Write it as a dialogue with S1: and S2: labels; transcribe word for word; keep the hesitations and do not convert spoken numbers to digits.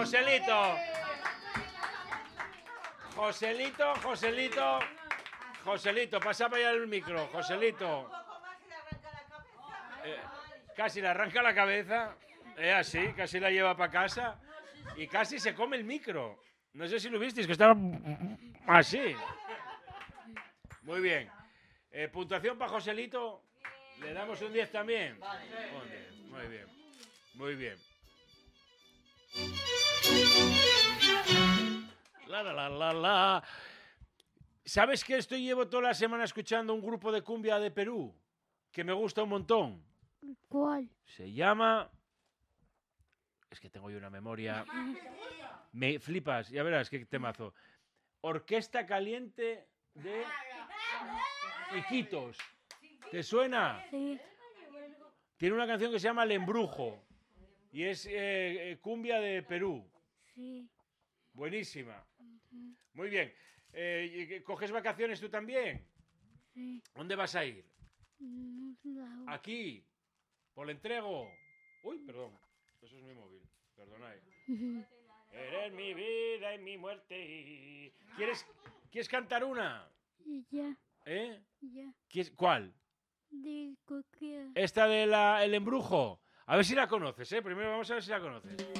S1: Joselito. Joselito, Joselito. Joselito, pasa para allá el micro. Joselito. Eh, casi le arranca la cabeza. Es así, casi la lleva para casa. Y casi se come el micro. No sé si lo visteis, que estaba así. Muy bien. Eh, puntuación para Joselito. Le damos un diez también. Un diez. Muy bien. Muy bien. La, la, la, la, la. ¿Sabes que estoy llevo toda la semana escuchando un grupo de cumbia de Perú? Que me gusta un montón.
S2: ¿Cuál?
S1: Se llama... Es que tengo yo una memoria... Me flipas, ya verás qué temazo. Orquesta Caliente de Iquitos. ¿Te suena?
S2: Sí.
S1: Tiene una canción que se llama El Embrujo. Y es eh, cumbia de Perú.
S2: Sí.
S1: Buenísima. Muy bien. Eh, ¿Coges vacaciones tú también?
S2: Sí.
S1: ¿Dónde vas a ir?
S2: No.
S1: Aquí. Por el entrego. Uy, perdón. Eso es mi móvil. Perdonad. Eres mi vida y mi muerte. ¿Quieres, ¿quieres cantar una?
S2: Ya.
S1: ¿Eh?
S2: Ya.
S1: ¿Quieres- ¿Cuál?
S2: De cualquiera.
S1: Esta de la, El Embrujo. A ver si la conoces, ¿eh? Primero vamos a ver si la conoces.